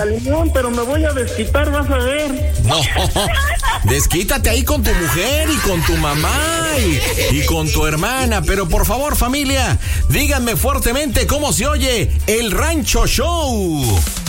Calimón, pero me voy a desquitar, vas a ver. No, desquítate ahí con tu mujer y con tu mamá y con tu hermana. Pero por favor, familia, díganme fuertemente cómo se oye el Rancho Show.